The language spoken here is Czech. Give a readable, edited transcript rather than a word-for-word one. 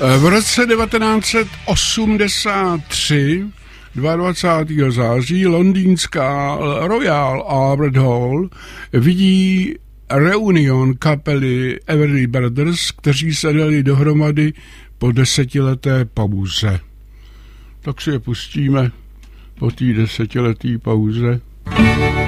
V roce 1983, 22. září, londýnská Royal Albert Hall vidí reunion kapely Everly Brothers, kteří se dali dohromady po 10leté pauze. Tak si je pustíme po té 10leté pauze.